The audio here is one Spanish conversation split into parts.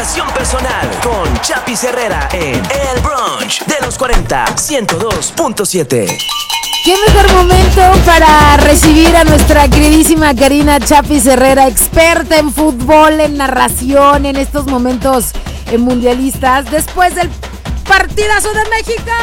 superación personal con Chapis Herrera en El Brunch de los 40, 102.7. ¿Qué mejor momento para recibir a nuestra queridísima Karina Chapis Herrera, experta en fútbol, en narración, en estos momentos mundialistas, después del partidazo de México?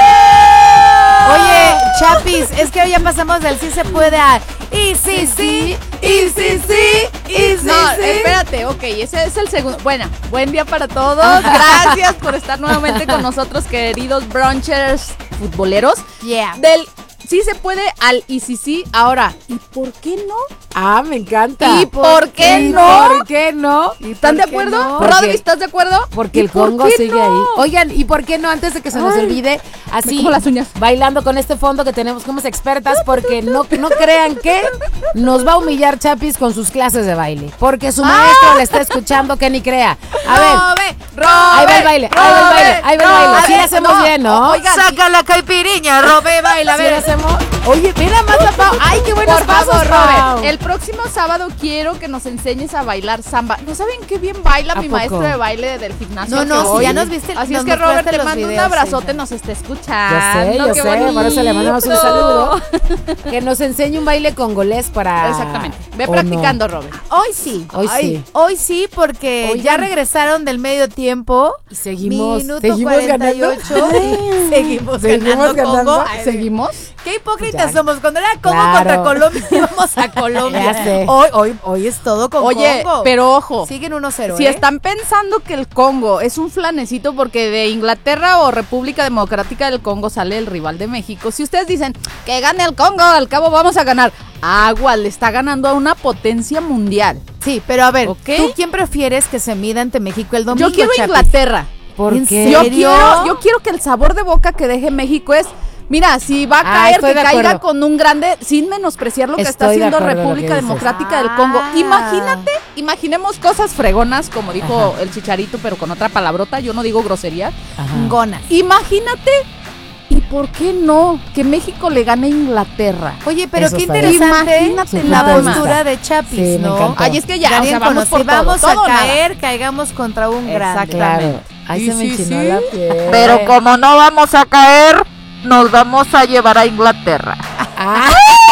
Oye, Chapis, es que hoy ya pasamos del sí se puede a y sí, sí, y sí, sí, y sí, No, sí. espérate, ok, ese es el segundo. Bueno, buen día para todos. Gracias por estar nuevamente con nosotros, queridos brunchers futboleros. Yeah. Del sí se puede al y sí, sí. Ahora, ¿y por qué no? Ah, me encanta. ¿Y por qué ¿Y no? ¿Por qué no? ¿Están de ¿Por qué acuerdo? no? Rodri, Porque- ¿estás de acuerdo? Porque el ¿Y por Congo qué sigue no? ahí. Oigan, ¿y por qué no? Antes de que se nos Ay, olvide, así, como las uñas. bailando con este fondo que tenemos, somos expertas, porque no crean que nos va a humillar Chapis con sus clases de baile. Porque su maestro le está escuchando, que ni crea. A ver, ahí va el baile, ahí va el baile, ahí va el baile. Así lo hacemos bien, ¿no? Oigan, Saca la caipiriña, Robe, baila, a ¿Sí lo ver. hacemos? Oye, mira más la Pau. Ay, qué buenos por pasos, favor, Pau. Robert, el próximo sábado quiero que nos enseñes a bailar samba. ¿No saben qué bien baila ¿A mi poco? maestro de baile del gimnasio? No, no, que si voy? ya nos viste, Así nos es que Robert, mostraste te los mando un videos, abrazote, sí. nos está Yo escuchando. sé, qué por eso le mandamos un bonito. saludo. Que nos enseñe un baile congolés para... Exactamente. Ve ¿o practicando, Robert. Hoy sí. Hoy sí. Hoy sí, porque Oigan. ya regresaron del medio tiempo. Y seguimos Minuto ganando. 48. Y seguimos ganando Congo. ganando. ¿Seguimos? Qué hipócritas Ya. somos. Cuando era Congo Claro. contra Colombia, íbamos a Colombia. Ya sé. Hoy es todo con Oye, Congo. pero ojo. Siguen 1-0, Si ¿eh? están pensando que el Congo es un flanecito porque de Inglaterra o República Democrática del Congo sale el rival de México, si ustedes dicen que gane el Congo, al cabo vamos a ganar. Agua, le está ganando a una potencia mundial. Sí, pero a ver, ¿Ok? ¿tú quién prefieres que se mida ante México el domingo, Yo quiero Chapis? Inglaterra. ¿Por ¿En qué? serio? Yo quiero que el sabor de boca que deje México es, mira, si va a caer, estoy que de caiga acuerdo. con un grande, sin menospreciar lo que está Estoy de haciendo acuerdo con lo República que dices. Democrática del Congo. Ah. Imaginemos cosas fregonas, como dijo el Chicharito, pero con otra palabrota, yo no digo grosería. Ajá. Ngona. Imagínate, ¿y por qué no? Que México le gane a Inglaterra. Oye, pero Eso qué está interesante Imagínate la nada más. postura de Chapis, Sí, me ¿no? encantó. Ay, es que ya, o Darían sea, vamos con por si todo, vamos todo o a nada. caer, caigamos contra un grande. Exactamente. Ay, Y se me sí, enchinó sí. la piel. Pero como no vamos a caer, nos vamos a llevar a Inglaterra. Ah,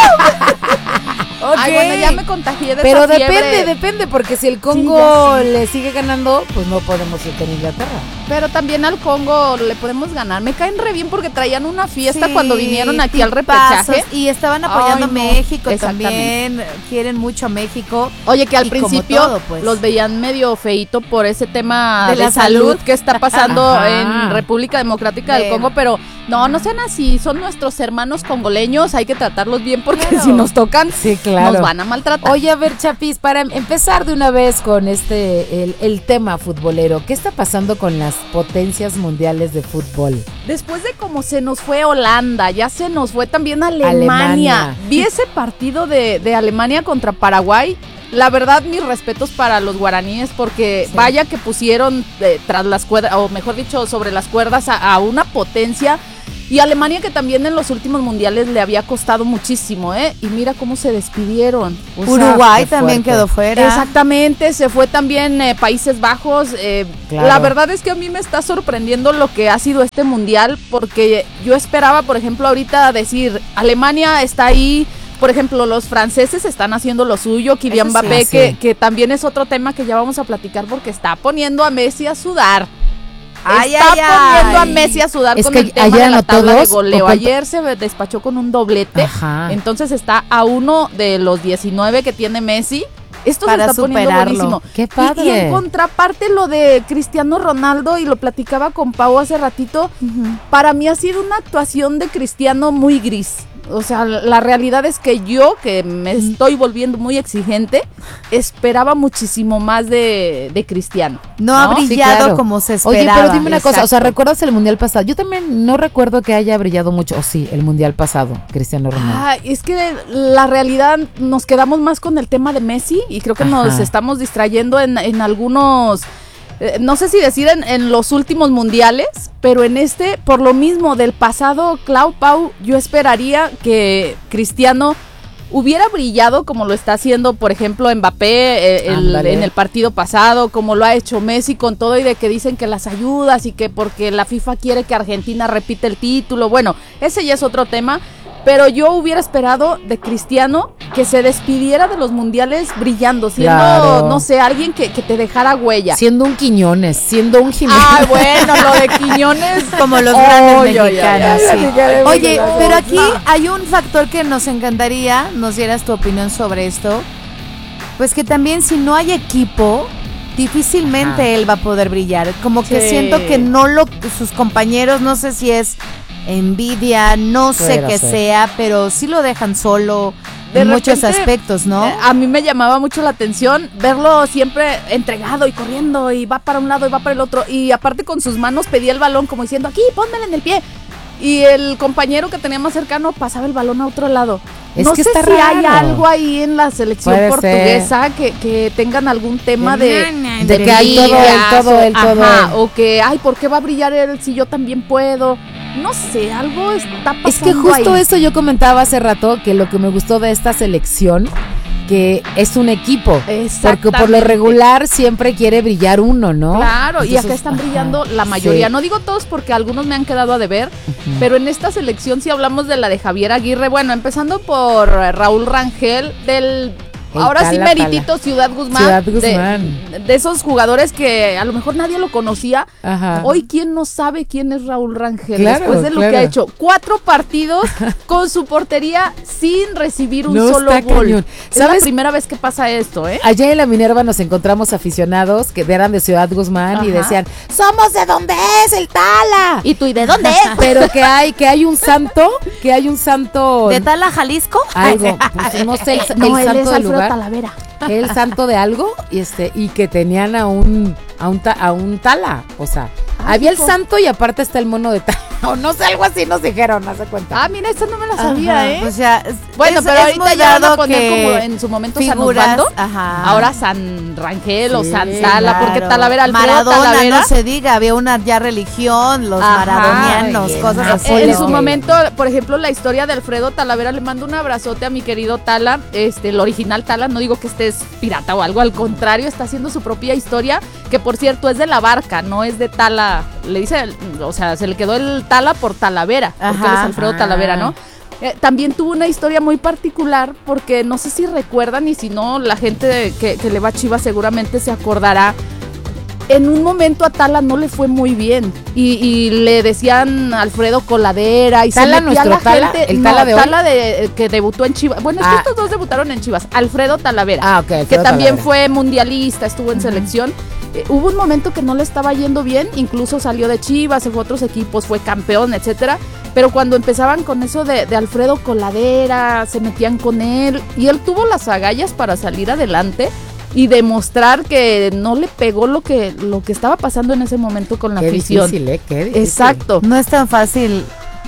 Ay, bueno, ya me contagié de pero esa fiebre. depende, porque si el Congo ya sé. le sigue ganando, pues no podemos ir con Inglaterra. Pero también al Congo le podemos ganar. Me caen re bien porque traían una fiesta Sí, cuando vinieron aquí al tipazos, repechaje. y estaban apoyando Ay, a no. México Exactamente. también. Quieren mucho a México. Oye, que al Y como principio todo, pues. los veían medio feito por ese tema De de la salud salud. que está pasando Ajá. en República Democrática del Bueno. Congo, pero no sean así, son nuestros hermanos congoleños, hay que tratarlos bien porque Claro. si nos tocan, Sí, claro. nos van a maltratar. Oye, a ver, Chapis, para empezar de una vez con el tema futbolero, ¿qué está pasando con las potencias mundiales de fútbol? Después de cómo se nos fue Holanda, ya se nos fue también Alemania. Alemania. Vi ese partido de Alemania contra Paraguay. La verdad, mis respetos para los guaraníes porque Sí. vaya que pusieron tras las cuerdas, o mejor dicho, sobre las cuerdas a una potencia. Y Alemania que también en los últimos mundiales le había costado muchísimo, ¿eh? Y mira cómo se despidieron. O sea, Uruguay qué también fuerte. quedó fuera. Exactamente, se fue también Países Bajos. Claro. La verdad es que a mí me está sorprendiendo lo que ha sido este mundial, porque yo esperaba, por ejemplo, ahorita decir, Alemania está ahí, por ejemplo, los franceses están haciendo lo suyo, Kylian Eso sí. Mbappé, Sí. que también es otro tema que ya vamos a platicar porque está poniendo a Messi a sudar. Ay, Está ay, poniendo a ay. Messi a sudar Es con que el tema ayer de la anotó tabla de 2, goleo. ¿o cuánto? Ayer se despachó con un doblete. Ajá. Entonces está a uno de los 19 que tiene Messi. Esto Para se está poniendo superarlo. buenísimo. ¡Qué padre! Y en contraparte lo de Cristiano Ronaldo, y lo platicaba con Pau hace ratito, para mí ha sido una actuación de Cristiano muy gris. O sea, la realidad es que yo, que me estoy volviendo muy exigente, esperaba muchísimo más de Cristiano. No ha Sí, brillado claro. como se Oye, esperaba. pero dime una cosa, o sea, Exacto. ¿recuerdas el Mundial pasado? Yo también no recuerdo que haya brillado mucho, o sí, el Mundial pasado, Cristiano Ronaldo. Ah, es que la realidad nos quedamos más con el tema de Messi y creo que nos Ajá. estamos distrayendo en algunos, no sé si decir en los últimos mundiales, pero en este, por lo mismo del pasado, Pau, yo esperaría que Cristiano hubiera brillado como lo está haciendo, por ejemplo, Mbappé en el partido pasado, como lo ha hecho Messi con todo y de que dicen que las ayudas y que porque la FIFA quiere que Argentina repita el título. Bueno, ese ya es otro tema. Pero yo hubiera esperado de Cristiano que se despidiera de los mundiales brillando, siendo, no sé, alguien que te dejara huella. Siendo un Quiñones, siendo un Jiménez. Ah, bueno, lo de Quiñones. Como los grandes mexicanos. Sí. Oye, pero aquí hay un factor que nos encantaría, nos dieras tu opinión sobre esto. Pues que también si no hay equipo, difícilmente él va a poder brillar. Como que siento que sus compañeros, no sé si es envidia, no sé qué sea, pero sí lo dejan solo en muchos aspectos, ¿no? A mí me llamaba mucho la atención verlo siempre entregado y corriendo y va para un lado y va para el otro y aparte con sus manos pedía el balón como diciendo aquí, pónmela en el pie. Y el compañero que tenía más cercano pasaba el balón a otro lado. No sé si hay algo ahí en la selección portuguesa que tengan algún tema de que hay todo él. O que, ay, ¿por qué va a brillar él si yo también puedo? No sé, algo está pasando. Es que justo ahí. eso yo comentaba hace rato, que lo que me gustó de esta selección, que es un equipo, porque por lo regular siempre quiere brillar uno, ¿no? Claro, entonces, y acá están brillando la mayoría, no digo todos porque algunos me han quedado a deber, pero en esta selección si hablamos de la de Javier Aguirre, bueno, empezando por Raúl Rangel, ahora sí meritito Ciudad Guzmán. De esos jugadores que a lo mejor nadie lo conocía. Hoy quién no sabe quién es Raúl Rangel, después de lo que ha hecho. 4 partidos con su portería sin recibir un solo gol. Cañón. Es la primera vez que pasa esto, ¿eh? Allá en la Minerva nos encontramos aficionados que eran de Ciudad Guzmán y decían, somos de dónde es el Tala. ¿Y tú y de dónde es? Pero que hay un santo, ¿de Tala, Jalisco? Algo, pues, no sé, el santo del lugar. Talavera. El santo de algo y que tenían a un Tala, o sea, había el santo y aparte está el mono de Tala, o no sé, algo así nos dijeron, haz de cuenta. Ah, mira, esto no me lo sabía, ¿eh? Pues ya, bueno, pero ahorita ya van a poner que como en su momento figuras, San Osvaldo, ahora San Rangel o San Tala, porque Talavera, Maradona, no se diga, había una ya religión, los maradonianos, cosas así. En su momento, por ejemplo, la historia de Alfredo Talavera, le mando un abrazote a mi querido Tala, el original Tala, no digo que este es pirata o algo, al contrario, está haciendo su propia historia, que por cierto es de la Barca, no es de Tala, le dice, o sea, se le quedó el Tala por Talavera, porque él es Alfredo Talavera, ¿no? También tuvo una historia muy particular, porque no sé si recuerdan, y si no, la gente que le va a Chivas seguramente se acordará. En un momento a Tala no le fue muy bien y le decían Alfredo Coladera y Tala, se metía la Tala, gente. el Tala de hoy. Tala que debutó en Chivas. Bueno, es que estos dos debutaron en Chivas. Alfredo Talavera, Alfredo que también Talavera. fue mundialista, estuvo en selección. Hubo un momento que no le estaba yendo bien, incluso salió de Chivas, se fue a otros equipos, fue campeón, etcétera. Pero cuando empezaban con eso de Alfredo Coladera, se metían con él y él tuvo las agallas para salir adelante y demostrar que no le pegó lo que estaba pasando en ese momento con la afición. Qué difícil. Exacto. No es tan fácil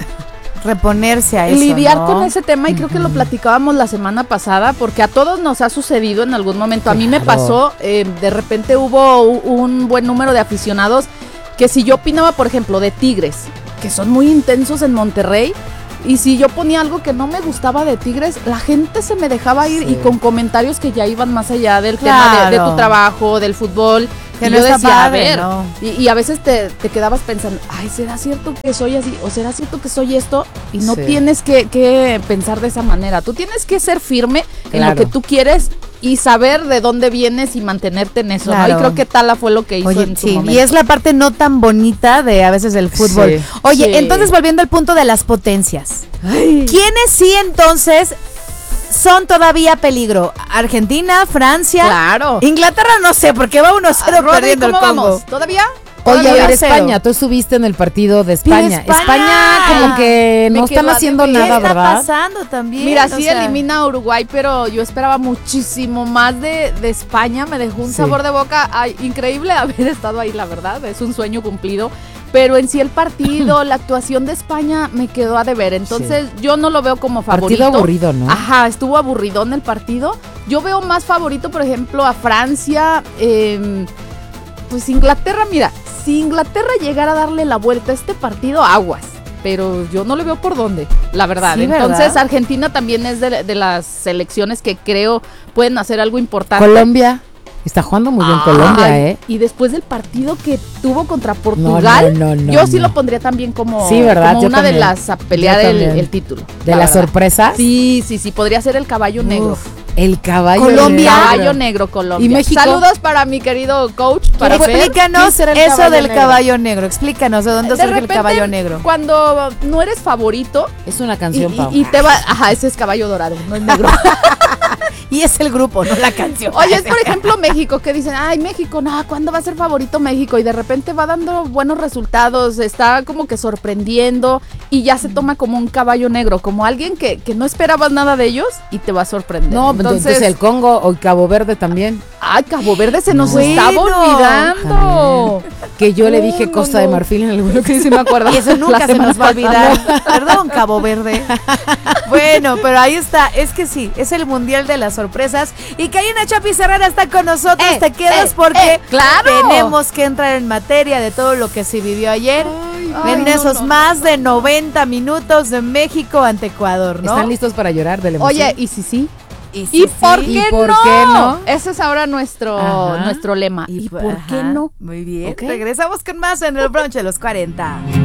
reponerse a eso, lidiar ¿no? con ese tema, y creo que lo platicábamos la semana pasada, porque a todos nos ha sucedido en algún momento. A mí me pasó, de repente hubo un buen número de aficionados que si yo opinaba, por ejemplo, de Tigres, que son muy intensos en Monterrey, y si yo ponía algo que no me gustaba de Tigres, la gente se me dejaba ir y con comentarios que ya iban más allá del tema de tu trabajo, del fútbol. Que y no yo está decía, padre, a ver, ¿no? y a veces te quedabas pensando, ay, ¿será cierto que soy así? ¿O será cierto que soy esto? Y no tienes que pensar de esa manera. Tú tienes que ser firme en lo que tú quieres y saber de dónde vienes y mantenerte en eso, ¿no? Y creo que Tala fue lo que hizo en su momento. Y es la parte no tan bonita de a veces del fútbol. Sí. Oye, entonces volviendo al punto de las potencias. ¿Quiénes sí entonces son todavía peligro? Argentina, Francia, Claro. Inglaterra, no sé, porque va 1-0 Rodri, perdiendo el ¿cómo Congo. vamos? ¿Todavía? Oye, a ver, cero. España, tú estuviste en el partido de España. España como que me no están quedó a haciendo deber. nada, ¿Qué está ¿verdad? pasando también? Mira, O sí sea, elimina a Uruguay, pero yo esperaba muchísimo más de España. Me dejó un sabor de boca increíble haber estado ahí, la verdad. Es un sueño cumplido. Pero en sí el partido, la actuación de España me quedó a deber. Entonces yo no lo veo como favorito. Partido aburrido, ¿no? Ajá, estuvo aburridón el partido. Yo veo más favorito, por ejemplo, a Francia. Pues Inglaterra, mira, si Inglaterra llegara a darle la vuelta a este partido, aguas. pero yo no le veo por dónde, la verdad. Sí, Entonces, ¿verdad? Argentina también es de las selecciones que creo pueden hacer algo importante. Colombia. Está jugando muy bien Colombia, Ay, Y después del partido que tuvo contra No, Portugal, no, yo sí no. lo pondría también como, Sí, ¿verdad? como Yo una de también. las a pelear Yo el, también. el título. ¿De la las verdad. sorpresas? Sí, podría ser el caballo negro. Uf, el caballo Colombia. negro. Caballo negro, Colombia. ¿Y México? Saludos para mi querido coach, para Fer. Explícanos ¿quién será el eso caballo del negro? caballo negro. Explícanos de dónde De surge el repente, caballo negro. Cuando no eres favorito Es una y, canción, Pau. y te va, ajá, ese es caballo dorado, no es negro. Y es el grupo, no la canción. Oye, es por ejemplo México, que dicen, ay, México, no, ¿cuándo va a ser favorito México? Y de repente va dando buenos resultados, está como que sorprendiendo y ya se toma como un caballo negro, como alguien que no esperabas nada de ellos y te va a sorprender. No, entonces el Congo o el Cabo Verde también. Ay, Cabo Verde se nos Bueno. estaba olvidando. Que yo le dije No, Costa no. de Marfil en algún Sí, sí me acuerdo. Y eso nunca La se semana nos va a olvidar. pasada. Perdón, Cabo Verde. Bueno, pero ahí está. Es que sí, es el Mundial de las Sorpresas. Y Karina Chapis Herrera está con nosotros. Te quedas porque ¡claro! tenemos que entrar en materia de todo lo que se vivió ayer. En no, esos no. más de 90 minutos de México ante Ecuador, ¿no? ¿Están listos para llorar de la emoción? Oye, ¿y sí? Y, ¿Y por ¿Y qué por no? qué no? Ese es ahora nuestro Ajá. lema. ¿Y por qué ajá, no? Muy bien. Ok. Regresamos con más en el brunch de los 40.